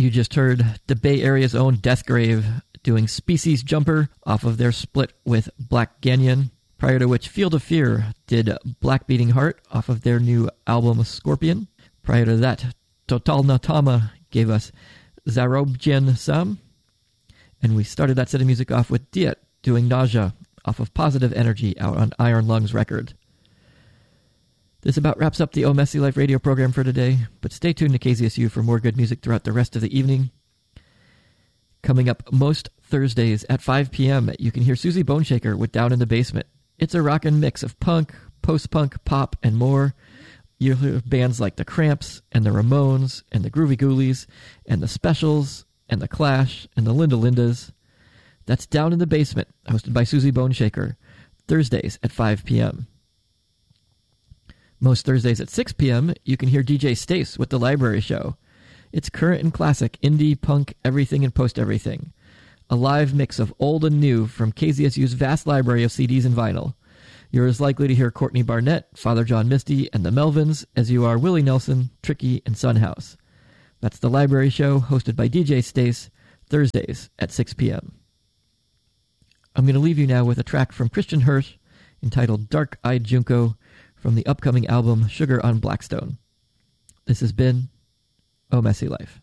You just heard the Bay Area's own Deathgrave doing Species Jumper off of their split with Black Ganyan, prior to which Field of Fear did Black Beating Heart off of their new album Scorpion. Prior to that, Total Natama gave us Zarobjian Sam, and we started that set of music off with Diet doing Nausea off of Positive Energy out on Iron Lungs record. This about wraps up the Oh Messy Life radio program for today, but stay tuned to KZSU for more good music throughout the rest of the evening. Coming up most Thursdays at 5 p.m., you can hear Susie Boneshaker with Down in the Basement. It's a rockin' mix of punk, post-punk, pop, and more. You'll hear bands like The Cramps, and The Ramones, and The Groovy Ghoulies, and The Specials, and The Clash, and The Linda Lindas. That's Down in the Basement, hosted by Susie Boneshaker, Thursdays at 5 p.m. Most Thursdays at 6 p.m., you can hear DJ Stace with The Library Show. It's current and classic, indie, punk, everything and post-everything. A live mix of old and new from KZSU's vast library of CDs and vinyl. You're as likely to hear Courtney Barnett, Father John Misty, and the Melvins as you are Willie Nelson, Tricky, and Sunhouse. That's The Library Show, hosted by DJ Stace, Thursdays at 6 p.m. I'm going to leave you now with a track from Christian Hirsch entitled Dark Eyed Junko from the upcoming album Sugar on Blackstone. This has been Oh Messy Life.